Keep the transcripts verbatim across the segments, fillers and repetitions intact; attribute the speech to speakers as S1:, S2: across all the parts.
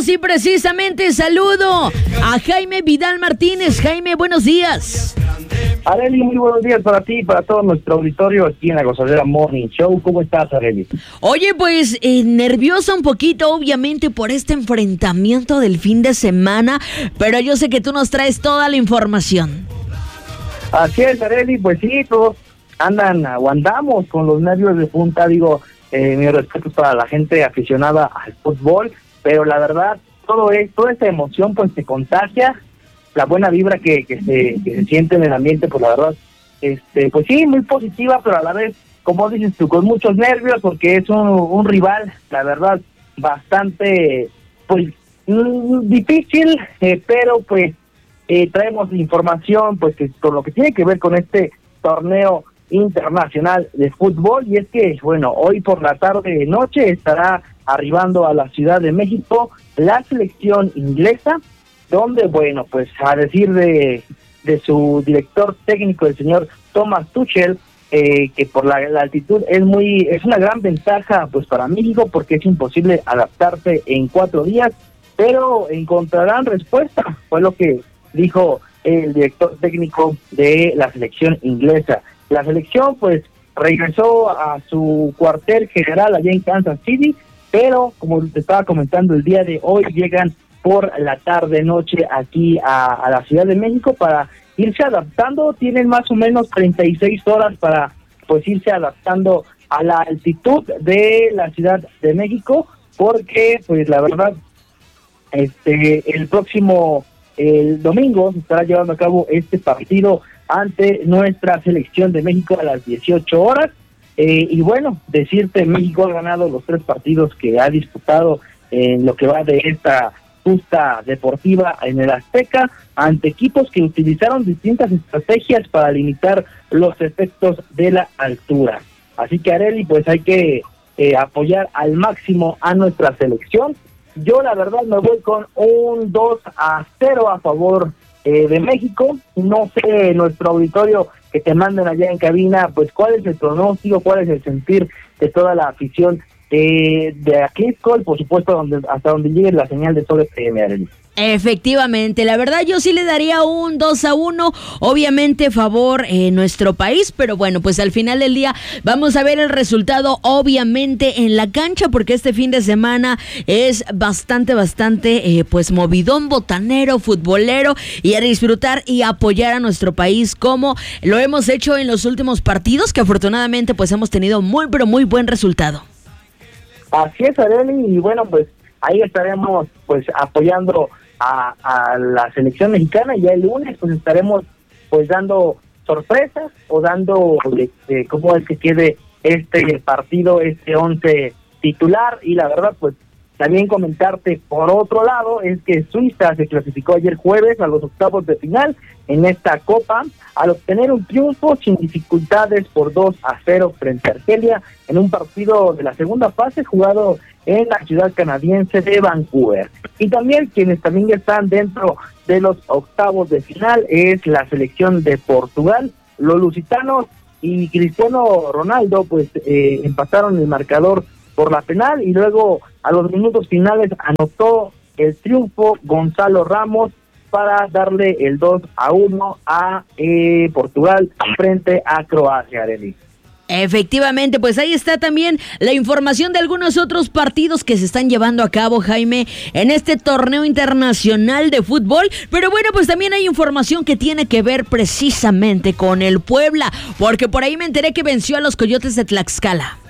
S1: sí, precisamente saludo a Jaime Vidal Martínez. Jaime, buenos días.
S2: Arely, muy buenos días para ti y para todo nuestro auditorio aquí en la Gozadera Morning Show. ¿Cómo estás, Arely?
S1: Oye, pues eh, nerviosa un poquito, obviamente, por este enfrentamiento del fin de semana, pero yo sé que tú nos traes toda la información.
S2: Así es, Arely, pues sí, todos andan o andamos con los nervios de punta. Digo, eh, mi respeto para la gente aficionada al fútbol, pero la verdad, todo es, toda esta emoción pues se contagia. La buena vibra que, que, se, que se siente en el ambiente, pues la verdad, este, pues sí, muy positiva, pero a la vez, como dices tú, con muchos nervios, porque es un, un rival, la verdad, bastante, pues, mm, difícil, eh, pero pues eh, traemos información, pues, que con lo que tiene que ver con este torneo internacional de fútbol, y es que, bueno, hoy por la tarde noche estará arribando a la Ciudad de México la selección inglesa, donde, bueno, pues a decir de, de su director técnico, el señor Thomas Tuchel, eh, que por la, la altitud es muy es una gran ventaja pues para México, porque es imposible adaptarse en cuatro días, pero encontrarán respuesta, fue lo que dijo el director técnico de la selección inglesa. La selección pues regresó a su cuartel general allá en Kansas City, pero como te estaba comentando, el día de hoy llegan por la tarde noche aquí a, a la Ciudad de México para irse adaptando. Tienen más o menos treinta y seis horas para pues irse adaptando a la altitud de la Ciudad de México, porque pues la verdad este el próximo el domingo se estará llevando a cabo este partido ante nuestra selección de México a las dieciocho horas, eh, y bueno, decirte, México ha ganado los tres partidos que ha disputado en lo que va de esta justa deportiva en el Azteca, ante equipos que utilizaron distintas estrategias para limitar los efectos de la altura. Así que, Arely, pues hay que eh, apoyar al máximo a nuestra selección. Yo la verdad me voy con un dos a cero a favor eh, de México. No sé, nuestro auditorio que te manden allá en cabina, pues cuál es el pronóstico, cuál es el sentir de toda la afición de, de Aclisco, por supuesto, donde hasta donde llegue la señal de Sol F M, Arely.
S1: Efectivamente, la verdad yo sí le daría un dos a uno, obviamente favor eh, nuestro país, pero bueno, pues al final del día vamos a ver el resultado obviamente en la cancha, porque este fin de semana es bastante, bastante eh, pues movidón, botanero, futbolero, y a disfrutar y apoyar a nuestro país como lo hemos hecho en los últimos partidos, que afortunadamente pues hemos tenido muy, pero muy buen resultado.
S2: Así es, Arely, y bueno, pues ahí estaremos pues apoyando a, a la selección mexicana, y ya el lunes pues estaremos pues dando sorpresas o dando este, cómo es que quede este partido, este once titular. Y la verdad pues también comentarte por otro lado es que Suiza se clasificó ayer jueves a los octavos de final en esta copa al obtener un triunfo sin dificultades por dos a cero frente a Argelia en un partido de la segunda fase jugado en la ciudad canadiense de Vancouver. Y también quienes también están dentro de los octavos de final es la selección de Portugal. Los lusitanos y Cristiano Ronaldo pues eh, empataron el marcador por la penal, y luego a los minutos finales anotó el triunfo Gonzalo Ramos para darle el dos a uno a eh, Portugal frente a Croacia, Arely.
S1: Efectivamente, pues ahí está también la información de algunos otros partidos que se están llevando a cabo, Jaime, en este torneo internacional de fútbol. Pero bueno, pues también hay información que tiene que ver precisamente con el Puebla, porque por ahí me enteré que venció a los Coyotes de Tlaxcala.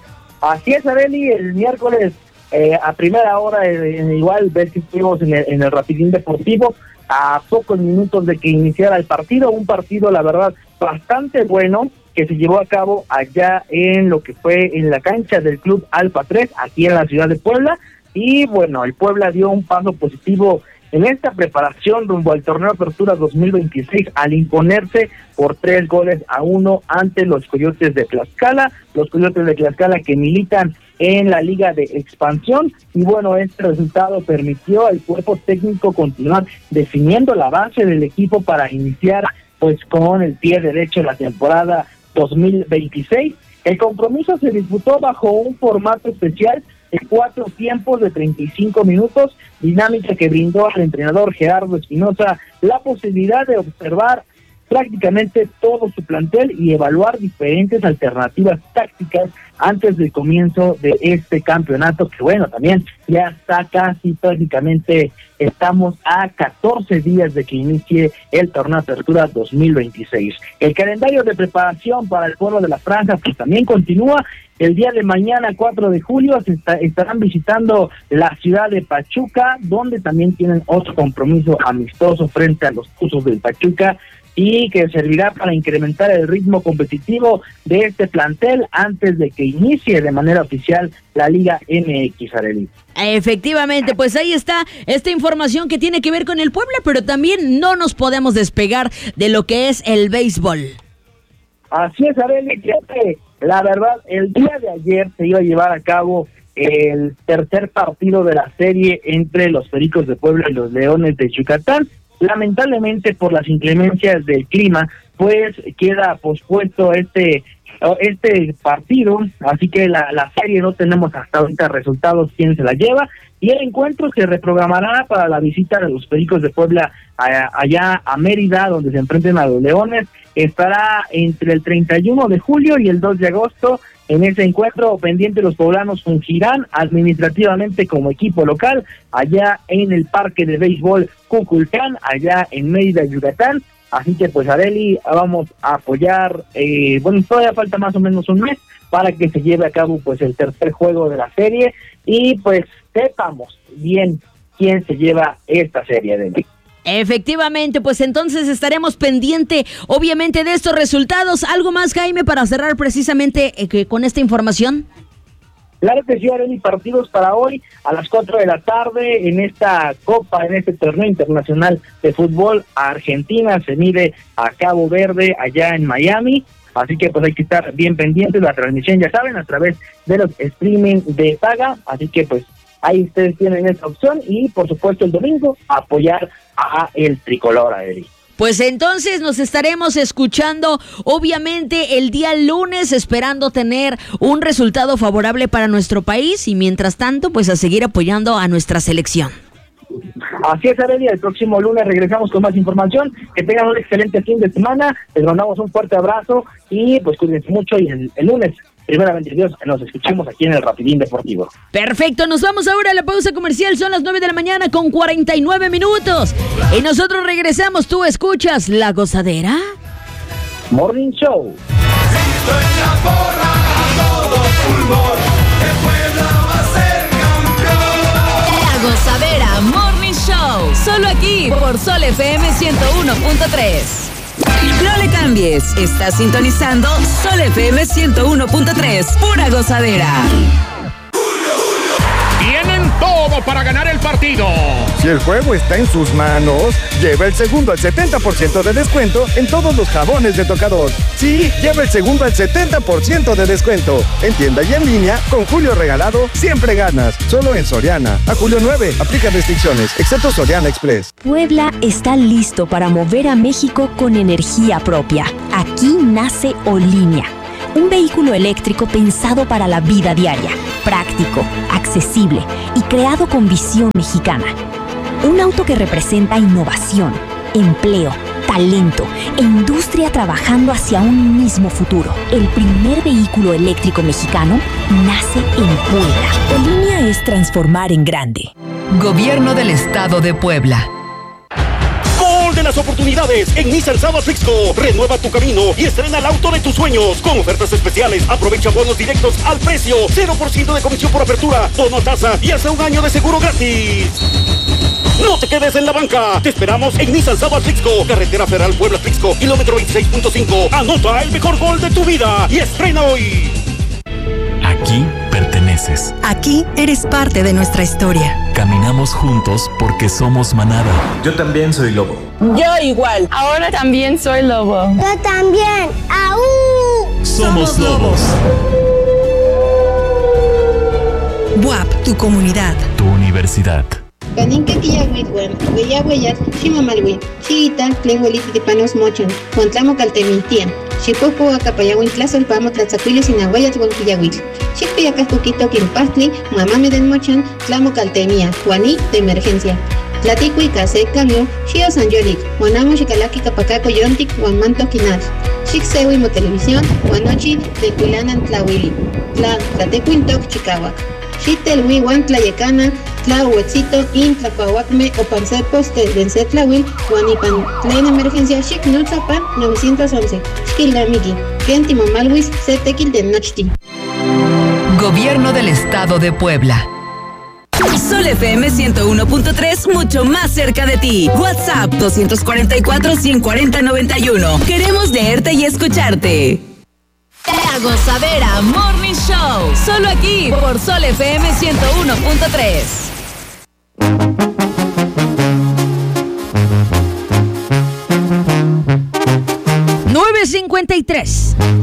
S2: Así es, Arely, el miércoles eh, a primera hora, eh, igual ves que estuvimos en el, en el Rapidín Deportivo, a pocos minutos de que iniciara el partido, un partido la verdad bastante bueno, que se llevó a cabo allá en lo que fue en la cancha del Club Alfa tres, aquí en la ciudad de Puebla, y bueno, el Puebla dio un paso positivo en esta preparación rumbo al torneo Apertura dos mil veintiséis al imponerse por tres goles a uno ante los Coyotes de Tlaxcala, los Coyotes de Tlaxcala que militan en la Liga de Expansión, y bueno, este resultado permitió al cuerpo técnico continuar definiendo la base del equipo para iniciar pues con el pie derecho la temporada dos mil veintiséis. El compromiso se disputó bajo un formato especial de cuatro tiempos de treinta y cinco minutos, dinámica que brindó al entrenador Gerardo Espinosa la posibilidad de observar prácticamente todo su plantel y evaluar diferentes alternativas tácticas antes del comienzo de este campeonato, que bueno, también ya está casi prácticamente, estamos a catorce días de que inicie el torneo de apertura dos mil veintiséis. El calendario de preparación para el pueblo de la franja pues también continúa. El día de mañana, cuatro de julio, se está, estarán visitando la ciudad de Pachuca, donde también tienen otro compromiso amistoso frente a los Tuzos del Pachuca, y que servirá para incrementar el ritmo competitivo de este plantel antes de que inicie de manera oficial la Liga M X, Arely.
S1: Efectivamente, pues ahí está esta información que tiene que ver con el Puebla, pero también no nos podemos despegar de lo que es el béisbol.
S2: Así es, Arely, que la verdad, el día de ayer se iba a llevar a cabo el tercer partido de la serie entre los Pericos de Puebla y los Leones de Yucatán. Lamentablemente, por las inclemencias del clima, pues queda pospuesto este este partido, así que la, la serie no tenemos hasta ahorita resultados quién se la lleva, y el encuentro se reprogramará para la visita de los Pericos de Puebla a, allá a Mérida, donde se enfrenten a los Leones. Estará entre el treinta y uno de julio y el dos de agosto. En ese encuentro pendiente, los poblanos fungirán administrativamente como equipo local allá en el Parque de Béisbol Cuculcán, allá en Mérida, Yucatán. Así que pues, Arely, vamos a apoyar, eh, bueno, todavía falta más o menos un mes para que se lleve a cabo pues el tercer juego de la serie y pues sepamos bien quién se lleva esta serie, Arely.
S1: Efectivamente, pues entonces estaremos pendiente, obviamente, de estos resultados. ¿Algo más, Jaime, para cerrar precisamente eh, que con esta información?
S2: Claro que sí, Arely, partidos para hoy a las cuatro de la tarde en esta Copa, en este torneo internacional de fútbol. Argentina se mide a Cabo Verde allá en Miami, así que pues hay que estar bien pendientes. La transmisión, ya saben, a través de los streaming de paga, así que pues ahí ustedes tienen esta opción y por supuesto el domingo apoyar a el tricolor, Arely.
S1: Pues entonces nos estaremos escuchando obviamente el día lunes, esperando tener un resultado favorable para nuestro país y mientras tanto pues a seguir apoyando a nuestra selección.
S2: Así es, Arely, el próximo lunes regresamos con más información. Que tengan un excelente fin de semana, les mandamos un fuerte abrazo y pues cuídense mucho y el, el lunes, primeramente Dios, nos escuchamos aquí en el Rapidín Deportivo.
S1: Perfecto, nos vamos ahora a la pausa comercial, son las nueve de la mañana con cuarenta y nueve minutos y nosotros regresamos. Tú escuchas La Gozadera
S2: Morning Show.
S3: La Gozadera Morning Show, solo aquí por Sol F M ciento uno punto tres. No le cambies, estás sintonizando Sol F M ciento uno punto tres, pura gozadera.
S4: Tienen todo para ganar el partido.
S5: Si el juego está en sus manos, lleva el segundo al setenta por ciento de descuento en todos los jabones de tocador. Sí, lleva el segundo al setenta por ciento de descuento. En tienda y en línea, con Julio Regalado, siempre ganas. Solo en Soriana. A julio nueve, aplica restricciones, excepto Soriana Express.
S6: Puebla está listo para mover a México con energía propia. Aquí nace Olinea, un vehículo eléctrico pensado para la vida diaria, práctico, accesible y creado con visión mexicana. Un auto que representa innovación, empleo, talento e industria trabajando hacia un mismo futuro. El primer vehículo eléctrico mexicano nace en Puebla. Olinea es transformar en grande.
S3: Gobierno del Estado de Puebla.
S7: De las oportunidades en Nissan Saba Trixco. Renueva tu camino y estrena el auto de tus sueños con ofertas especiales. Aprovecha bonos directos al precio, cero por ciento de comisión por apertura, bono tasa y hasta un año de seguro gratis. No te quedes en la banca. Te esperamos en Nissan Saba Trixco, carretera Federal Puebla Trixco, kilómetro veintiséis punto cinco. Anota el mejor gol de tu vida y estrena hoy.
S8: Aquí perteneces.
S9: Aquí eres parte de nuestra historia.
S8: Caminamos juntos porque somos manada.
S10: Yo también soy lobo.
S11: Yo igual. Ahora también soy lobo.
S12: Yo también. ¡Aú!
S8: Somos lobos.
S9: B U A P, tu comunidad.
S8: Tu universidad.
S13: Caninca Quillagüitwen, Hueya Hueyas, Chimamalwin, Chiita, Tlehueliti de Panos Mochan, Contlamo Caltemintien, Xipopo acapayawin tlasol pamo tlatzacuilis inahuayas huanquillawil. Xicpiyacas poquito quimpastli, mamame den mochan, tlamo caltemia, juaní de emergencia. Tlaticui case cambio, xio sanyolik, juanamo xicalaki capacaco yontic, huanmanto quinal. Xicsewi mo televisión, huanochi de cuilanan tlawili. Tla, tlatecuintoc chicahuac. Xitel wi wan tlayecana, tla huetzito in tlacuahuacme o pancepos de vencer tlawil, huanipan tlen emergencia xic nutzapan novecientos once. Xquilamiki, kentimo malwis se tequil de nochti.
S3: Gobierno del Estado de Puebla. Sol F M ciento uno punto tres, mucho más cerca de ti. WhatsApp dos cuatro cuatro, uno cuatro cero, nueve uno. Queremos leerte y escucharte. La Gozadera Morning Show. Solo aquí por Sol F M ciento uno punto tres.
S1: nueve cincuenta y tres.